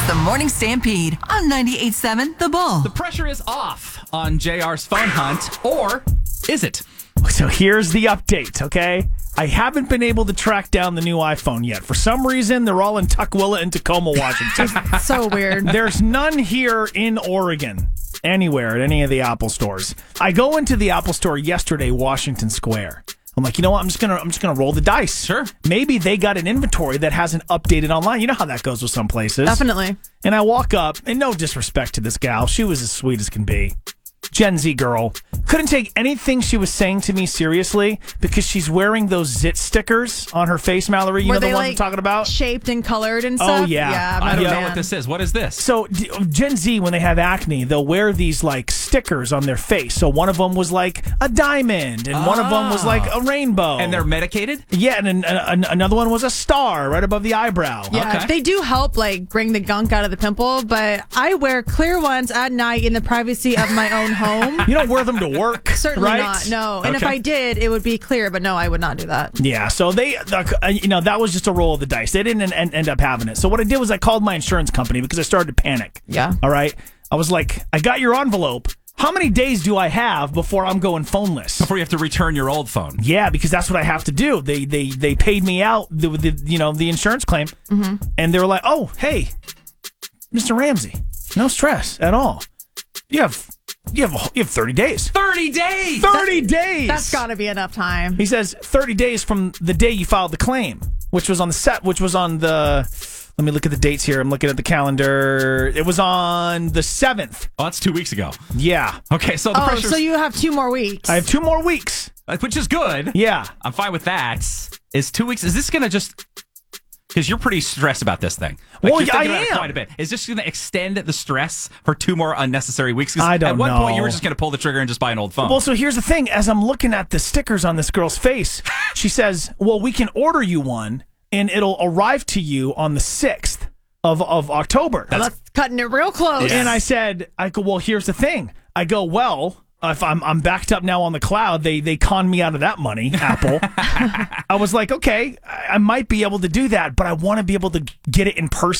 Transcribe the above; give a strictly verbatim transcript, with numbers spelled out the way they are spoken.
the Morning Stampede on ninety-eight point seven The Bull. The pressure is off on J R's phone hunt, or is it? So here's the update, okay? I haven't been able to track down the new iPhone yet. For some reason, they're all in Tukwila and Tacoma, Washington. So weird. There's none here in Oregon, anywhere at any of the Apple stores. I go into the Apple store yesterday, Washington Square. I'm like, you know what? I'm just gonna, I'm just gonna roll the dice. Sure. Maybe they got an inventory that hasn't updated online. You know how that goes with some places. Definitely. And I walk up, and no disrespect to this gal, she was as sweet as can be. Gen Z girl. Couldn't take anything she was saying to me seriously because she's wearing those zit stickers on her face, Mallory. You Were know the they, ones like, I'm talking about? Shaped and colored and Oh, stuff? yeah. Yeah, I'm I not don't a know fan. what this is. What is this? So d- Gen Z, when they have acne, they'll wear these like stickers on their face. So one of them was like a diamond, and one of them was like a rainbow. And they're medicated? Yeah, and an, an, another one was a star right above the eyebrow. Yeah, Okay. they do help like bring the gunk out of the pimple, but I wear clear ones at night in the privacy of my own home. You don't wear them to work, Certainly right? not. No, and if Okay. I did, it would be clear. But no, I would not do that. Yeah, so they, the, uh, you know, that was just a roll of the dice. They didn't end, end up having it. So what I did was I called my insurance company because I started to panic. Yeah. All right. I was like, I got your envelope. How many days do I have before I'm going phoneless? Before you have to return your old phone. Yeah, because that's what I have to do. They they they paid me out the, the you know the insurance claim, Mm-hmm. and they were like, "Oh, hey, Mister Ramsey, no stress at all. You have you have you have thirty days. thirty days! Thirty days. That's got to be enough time. He says thirty days from the day you filed the claim, which was on the set, which was on the. Let me look at the dates here. I'm looking at the calendar. It was on the seventh. Oh, that's two weeks ago. Yeah, Okay, so the Oh, pressure, so you have two more weeks. I have two more weeks. which is good. Yeah. I'm fine with that. Is two weeks, is this going to just, because you're pretty stressed about this thing. Like, Well, you're thinking I about it am. quite a bit. Is this going to extend the stress for two more unnecessary weeks? 'Cause I don't At one know. point, you were just going to pull the trigger and just buy an old phone. Well, so here's the thing. As I'm looking at the stickers on this girl's face, she says, well, we can order you one, and it'll arrive to you on the sixth of, of October. Well, that's cutting it real close. And I said, I go, well, here's the thing. I go, well, if I'm I'm backed up now on the cloud, they they conned me out of that money, Apple. I was like, okay, I, I might be able to do that, but I want to be able to get it in person.